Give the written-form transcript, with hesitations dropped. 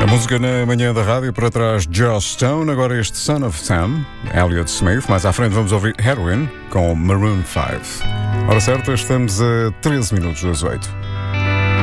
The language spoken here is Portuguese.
Música na manhã da rádio, para trás Joss Stone, agora este Son of Sam, Elliott Smith. Mais à frente vamos ouvir Heroin com Maroon 5. Hora certa, estamos a 13 minutos das 8.